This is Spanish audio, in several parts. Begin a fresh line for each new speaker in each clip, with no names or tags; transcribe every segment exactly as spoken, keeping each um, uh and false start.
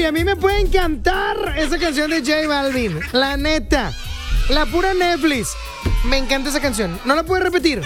Oye, a mí me puede encantar esa canción de J Balvin. La neta. La pura Netflix. Me encanta esa canción. ¿No la puedes repetir?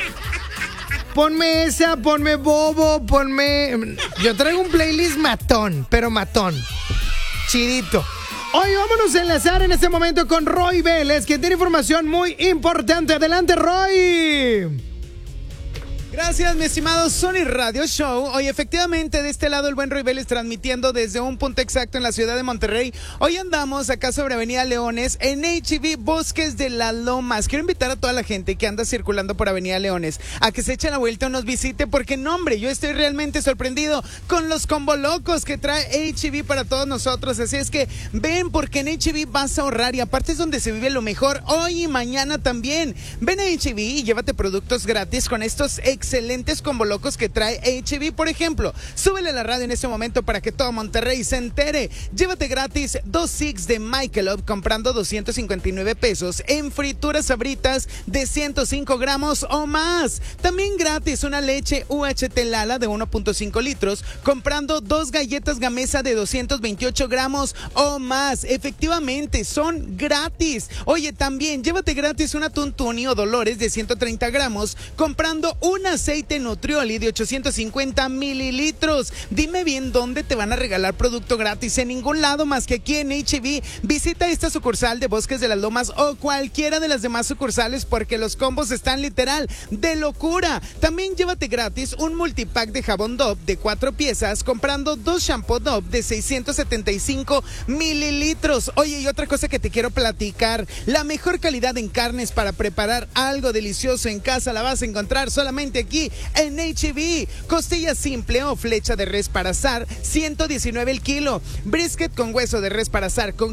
Ponme esa, ponme Bobo, ponme... Yo traigo un playlist matón, pero matón. Chidito. Hoy vámonos a enlazar en este momento con Roy Vélez, que tiene información muy importante. Adelante, Roy.
Gracias, mi estimado Sony Radio Show. Hoy efectivamente de este lado el buen Roy Vélez transmitiendo desde un punto exacto en la ciudad de Monterrey. Hoy andamos acá sobre Avenida Leones en H E B Bosques de las Lomas. Quiero invitar a toda la gente que anda circulando por Avenida Leones a que se eche la vuelta o nos visite porque no, hombre, yo estoy realmente sorprendido con los combo locos que trae H E B para todos nosotros. Así es que ven porque en H E B vas a ahorrar y aparte es donde se vive lo mejor hoy y mañana también. Ven a H E B y llévate productos gratis con estos excelentes excelentes combo locos que trae H E B. Por ejemplo, súbele a la radio en este momento para que todo Monterrey se entere. Llévate gratis dos Six de Michelob comprando doscientos cincuenta y nueve pesos en frituras sabritas de ciento cinco gramos o más. También gratis una leche U H T Lala de uno punto cinco litros comprando dos galletas Gamesa de doscientos veintiocho gramos o más. Efectivamente, son gratis. Oye, también llévate gratis una Tuntuni o Dolores de ciento treinta gramos comprando una aceite Nutrioli de ochocientos cincuenta mililitros. Dime bien dónde te van a regalar producto gratis. En ningún lado más que aquí en H E B. Visita esta sucursal de Bosques de las Lomas o cualquiera de las demás sucursales porque los combos están literal de locura. También llévate gratis un multipack de jabón Dove de cuatro piezas comprando dos shampoo Dove de seiscientos setenta y cinco mililitros. Oye, y otra cosa que te quiero platicar. La mejor calidad en carnes para preparar algo delicioso en casa la vas a encontrar solamente aquí en H E B. Costilla simple o flecha de res para asar, ciento diecinueve el kilo. Brisket con hueso de res para asar con